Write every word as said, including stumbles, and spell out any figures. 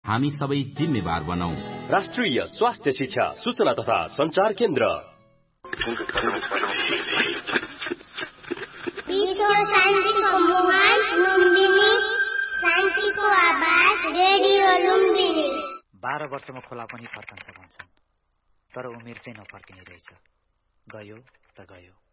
हामी सबै जिम्मेवार बनौं। राष्ट्रिय स्वास्थ्य शिक्षा सूचना तथा संचार केन्द्र। शान्तिको मुहान लुम्बिनी, शान्तिको आवाज रेडियो लुम्बिनी। बाह्र वर्षमा खोला पनि फर्कन्छ भन्छन्, तर उमेर चाहिँ नफर्किने रहेछ। गयो त गयो।